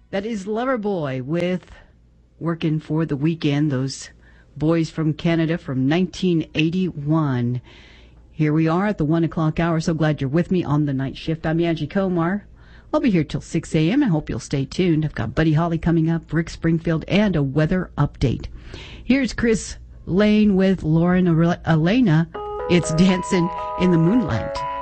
That is Loverboy with Working for the Weekend, those boys from Canada from 1981. Here we are at the 1 o'clock hour. So glad you're with me on the night shift. I'm Angie Komar. I'll be here till 6 a.m. I hope you'll stay tuned. I've got Buddy Holly coming up, Rick Springfield, and a weather update. Here's Chris Lane with Lauren Elena. It's Dancing in the Moonlight.